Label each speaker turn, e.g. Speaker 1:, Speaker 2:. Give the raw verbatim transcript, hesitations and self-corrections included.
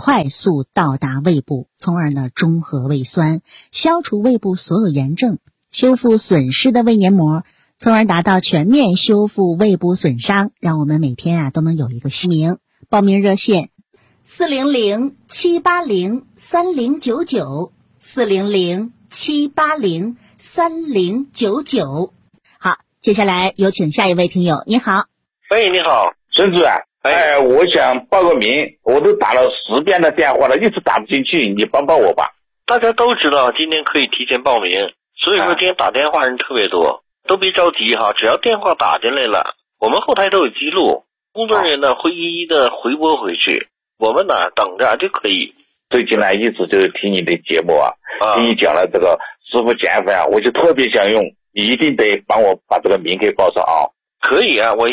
Speaker 1: 快速到达胃部，从而呢中和胃酸，消除胃部所有炎症，修复损失的胃黏膜，从而达到全面修复胃部损伤，让我们每天啊都能有一个新名。报名热线四零零七八零三零九九，四零零七八零三零九九。好，接下来有请下一位听友。你好。
Speaker 2: 喂，你好，
Speaker 3: 孙主任。哎，我想报个名，我都打了十遍的电话了，一直打不进去，你帮帮我吧。
Speaker 2: 大家都知道今天可以提前报名，所以说今天打电话人特别多，都别着急哈，只要电话打进来了，我们后台都有记录，工作人员呢会一一的回拨回去，我们呢等着就可以。
Speaker 3: 最近呢一直就是听你的节目啊，
Speaker 2: 啊
Speaker 3: 听你讲了这个师傅减肥啊，我就特别想用，你一定得帮我把这个名给报上啊。
Speaker 2: 可以啊，我